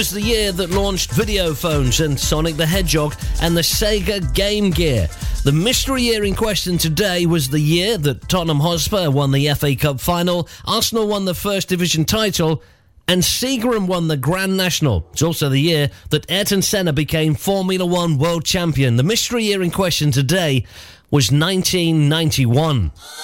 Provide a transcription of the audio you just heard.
It was the year that launched video phones and Sonic the Hedgehog and the Sega Game Gear. The mystery year in question today was the year that Tottenham Hotspur won the FA Cup final, Arsenal won the First Division title, and Seagram won the Grand National. It's also the year that Ayrton Senna became Formula One world champion. The mystery year in question today was 1991.